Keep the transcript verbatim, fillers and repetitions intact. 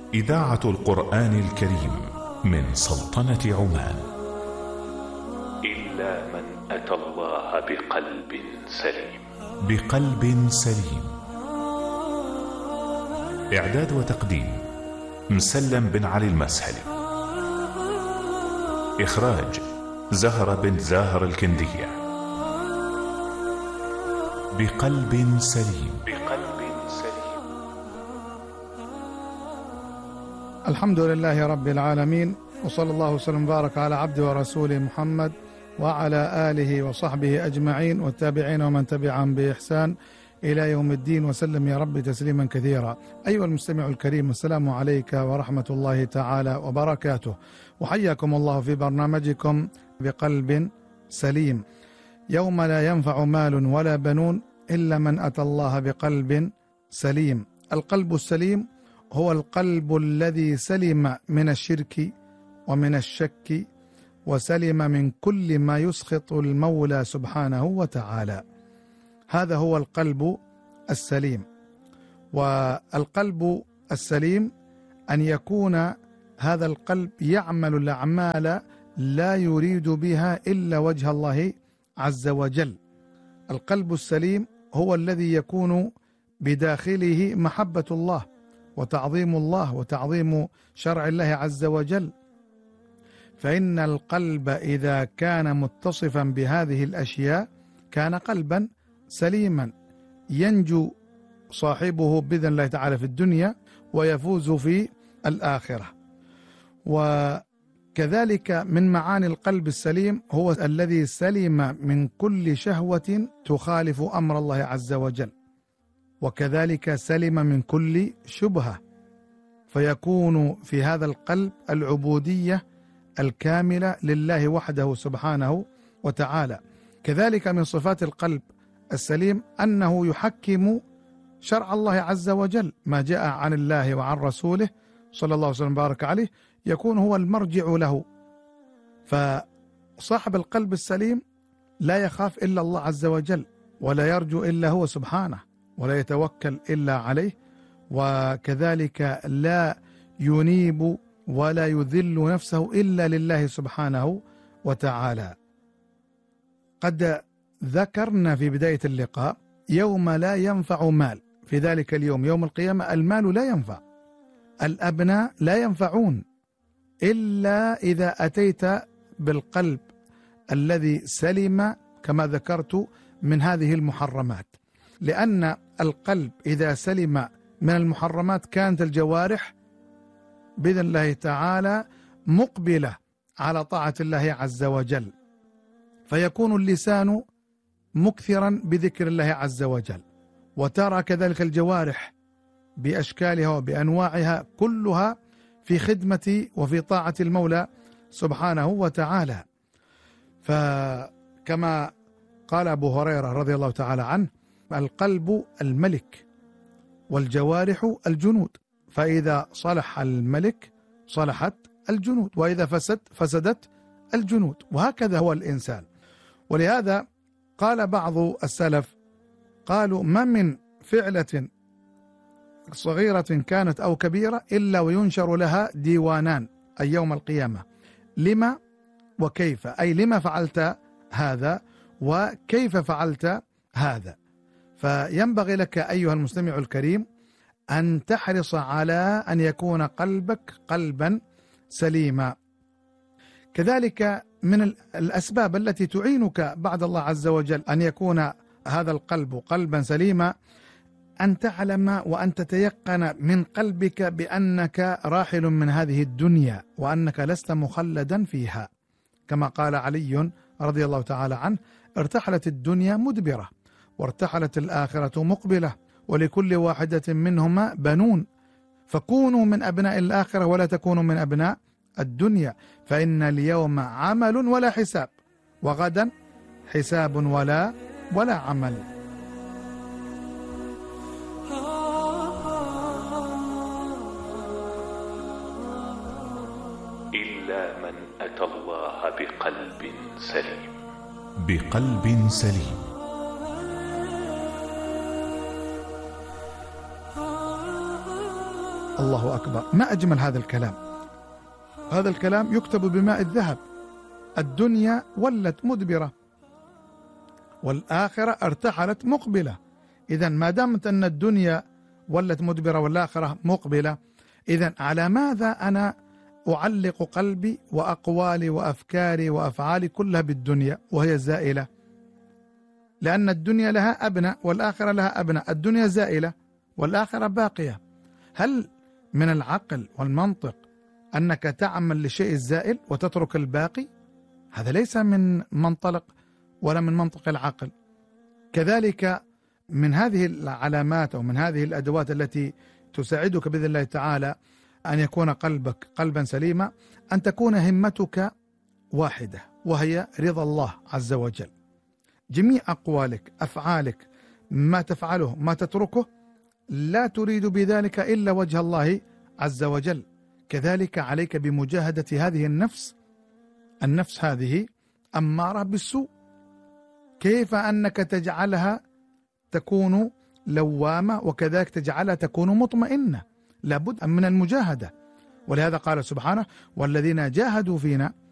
إذاعة القرآن الكريم من سلطنة عمان. إلا من أتى الله بقلب سليم. بقلب سليم. إعداد وتقديم مسلم بن علي المسهلي. إخراج زهرة بن زاهر الكندية. بقلب سليم. بقلب سليم. الحمد لله رب العالمين، وصلى الله وسلم وبارك على عبده ورسوله محمد وعلى آله وصحبه أجمعين والتابعين ومن تبعهم بإحسان إلى يوم الدين، وسلم يا رب تسليما كثيرا. أيها المستمع الكريم، السلام عليك ورحمة الله تعالى وبركاته، وحياكم الله في برنامجكم بقلب سليم. يوم لا ينفع مال ولا بنون إلا من أتى الله بقلب سليم. القلب السليم هو القلب الذي سلم من الشرك ومن الشك، وسلم من كل ما يسخط المولى سبحانه وتعالى. هذا هو القلب السليم. والقلب السليم أن يكون هذا القلب يعمل الأعمال لا يريد بها إلا وجه الله عز وجل. القلب السليم هو الذي يكون بداخله محبة الله وتعظيم الله وتعظيم شرع الله عز وجل. فإن القلب إذا كان متصفا بهذه الأشياء كان قلبا سليما، ينجو صاحبه بإذن الله تعالى في الدنيا ويفوز في الآخرة. وكذلك من معاني القلب السليم هو الذي سلم من كل شهوة تخالف أمر الله عز وجل، وكذلك سلم من كل شبهة، فيكون في هذا القلب العبودية الكاملة لله وحده سبحانه وتعالى. كذلك من صفات القلب السليم أنه يحكم شرع الله عز وجل، ما جاء عن الله وعن رسوله صلى الله عليه وسلم بارك عليه يكون هو المرجع له. فصاحب القلب السليم لا يخاف إلا الله عز وجل، ولا يرجو إلا هو سبحانه، ولا يتوكل إلا عليه، وكذلك لا ينيب ولا يذل نفسه إلا لله سبحانه وتعالى. قد ذكرنا في بداية اللقاء يوم لا ينفع مال. في ذلك اليوم يوم القيامة المال لا ينفع، الأبناء لا ينفعون إلا إذا أتيت بالقلب الذي سلم كما ذكرت من هذه المحرمات. لأن القلب إذا سلم من المحرمات كانت الجوارح بإذن الله تعالى مقبلة على طاعة الله عز وجل، فيكون اللسان مكثرا بذكر الله عز وجل، وترى كذلك الجوارح بأشكالها وبأنواعها كلها في خدمة وفي طاعة المولى سبحانه وتعالى. فكما قال أبو هريرة رضي الله تعالى عنه: القلب الملك والجوارح الجنود، فإذا صلح الملك صلحت الجنود، وإذا فسد فسدت الجنود، وهكذا هو الإنسان. ولهذا قال بعض السلف قالوا: ما من فعلة صغيرة كانت أو كبيرة إلا وينشر لها ديوانان أي يوم القيامة، لما وكيف، أي لما فعلت هذا وكيف فعلت هذا. فينبغي لك أيها المستمع الكريم أن تحرص على أن يكون قلبك قلبا سليما. كذلك من الأسباب التي تعينك بعد الله عز وجل أن يكون هذا القلب قلبا سليما أن تعلم وأن تتيقن من قلبك بأنك راحل من هذه الدنيا، وأنك لست مخلدا فيها، كما قال علي رضي الله تعالى عنه: ارتحلت الدنيا مدبرة وارتحلت الآخرة مقبلة، ولكل واحدة منهما بنون، فكونوا من أبناء الآخرة ولا تكونوا من أبناء الدنيا، فإن اليوم عمل ولا حساب، وغدا حساب ولا ولا عمل. إلا من أتى الله بقلب سليم. بقلب سليم. الله أكبر، ما أجمل هذا الكلام. هذا الكلام يكتب بماء الذهب. الدنيا ولت مدبرة والآخرة ارتحلت مقبلة. إذن ما دامت أن الدنيا ولت مدبرة والآخرة مقبلة، إذن على ماذا أنا أعلق قلبي وأقوالي وأفكاري وأفعالي كلها بالدنيا وهي زائلة؟ لأن الدنيا لها أبناء والآخرة لها أبناء. الدنيا زائلة والآخرة باقية. هل من العقل والمنطق أنك تعمل لشيء الزائل وتترك الباقي؟ هذا ليس من منطلق ولا من منطق العقل. كذلك من هذه العلامات أو من هذه الأدوات التي تساعدك بإذن الله تعالى أن يكون قلبك قلبا سليما، أن تكون همتك واحدة وهي رضا الله عز وجل. جميع أقوالك أفعالك ما تفعله ما تتركه لا تريد بذلك إلا وجه الله عز وجل. كذلك عليك بمجاهدة هذه النفس. النفس هذه أمارة بالسوء، كيف أنك تجعلها تكون لوامة وكذلك تجعلها تكون مطمئنة؟ لابد من المجاهدة. ولهذا قال سبحانه: والذين جاهدوا فينا